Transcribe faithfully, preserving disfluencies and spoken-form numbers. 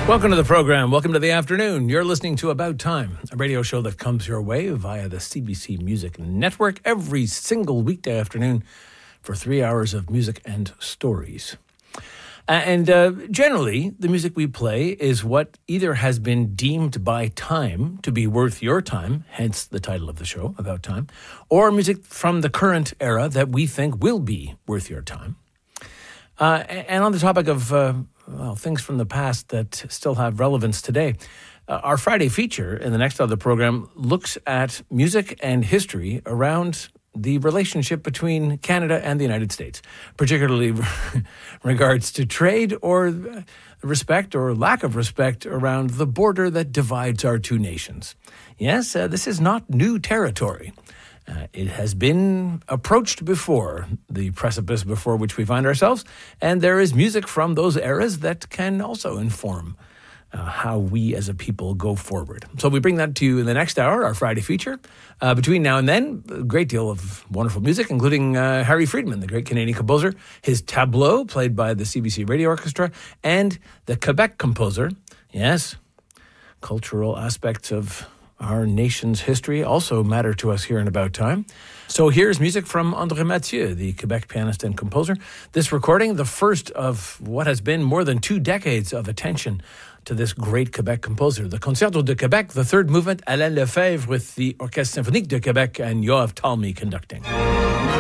Welcome to the program. Welcome to the afternoon. You're listening to About Time, a radio show that comes your way via the C B C Music Network every single weekday afternoon for three hours of music and stories. And uh, generally, the music we play is what either has been deemed by time to be worth your time, hence the title of the show, About Time, or music from the current era that we think will be worth your time. Uh, and on the topic of uh, well, things from the past that still have relevance today, uh, our Friday feature in the next other program looks at music and history around the relationship between Canada and the United States, particularly regards to trade or respect or lack of respect around the border that divides our two nations. Yes, uh, this is not new territory. Uh, it has been approached before, the precipice before which we find ourselves, and there is music from those eras that can also inform uh, how we as a people go forward. So we bring that to you in the next hour, our Friday feature. Uh, between now and then, a great deal of wonderful music, including uh, Harry Friedman, the great Canadian composer, his tableau, played by the C B C Radio Orchestra, and the Quebec composer. Yes, cultural aspects of our nation's history also matter to us here in About Time. So here's music from André Mathieu, the Quebec pianist and composer. This recording, the first of what has been more than two decades of attention to this great Quebec composer. The Concerto de Québec, the third movement, Alain Lefebvre with the Orchestre Symphonique de Québec and Yoav Talmy conducting.